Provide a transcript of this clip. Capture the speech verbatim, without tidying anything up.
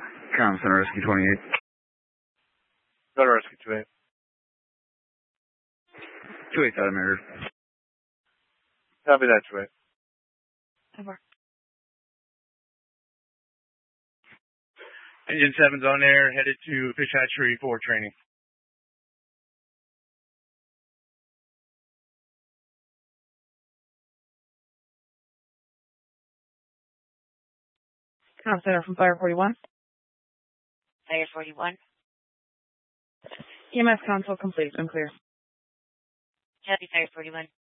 Com Center Rescue twenty-eight. Go to Rescue two eight. two eight seven Mirror. Copy that, two eight. Over. Engine seven's on air, headed to Fish Hatchery for training. Com Center from Fire forty-one. Fire forty-one. E M S console complete and clear. Copy, Fire forty-one.